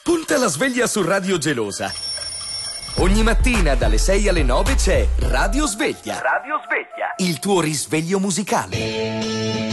Punta la sveglia su Radio Gelosa. Ogni mattina dalle 6 alle 9 c'è Radio Sveglia. Radio Sveglia. Il tuo risveglio musicale.